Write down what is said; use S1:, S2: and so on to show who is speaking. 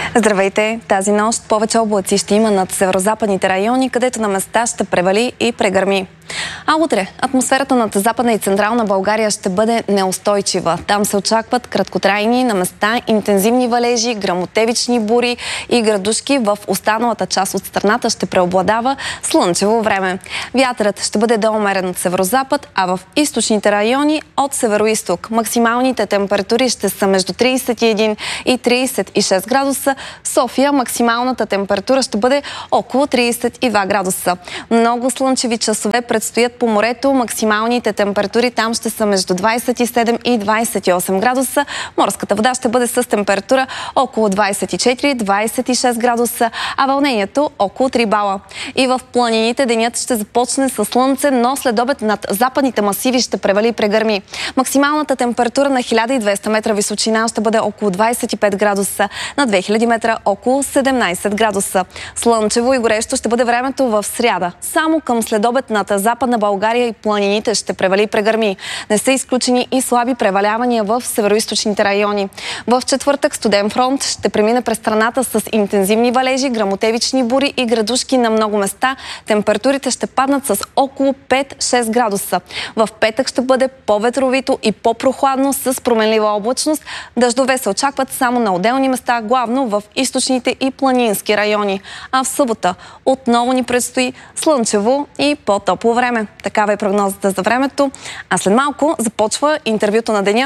S1: Здравейте! Тази нощ повече облаци ще има над северозападните райони, където на места ще превали и прегърми. А утре атмосферата над Западна и Централна България ще бъде неустойчива. Там се очакват краткотрайни, на места интензивни валежи, гръмотевични бури и градушки. В останалата част от страната ще преобладава слънчево време. Вятърът ще бъде доумерен от северозапад, а в източните райони от североизток. Максималните температури ще са между 31 и 36 градуса. В София максималната температура ще бъде около 32 градуса. Много слънчеви часове предстоят по морето. Максималните температури там ще са между 27 и 28 градуса. Морската вода ще бъде с температура около 24-26 градуса, а вълнението около 3 бала. И в планините денят ще започне с слънце, но след обед над западните масиви ще превали и прегърми. Максималната температура на 1200 метра височина ще бъде около 25 градуса, на 2000 метра около 17 градуса. Слънчево и горещо ще бъде времето в сряда. Само към следобед над Западна България и планините ще превали и прегърми. Не са изключени и слаби превалявания в североизточните райони. В четвъртък студен фронт ще премине през страната с интензивни валежи, гръмотевични бури и градушки на много места. Температурите ще паднат с около 5-6 градуса. В петък ще бъде по-ветровито и по-прохладно с променлива облачност. Дъждове се очакват само на отделни места, главно в източните и планински райони. А в събота отново ни предстои слънчево и по-топло време. Такава е прогнозата за времето. А след малко започва интервюто на деня.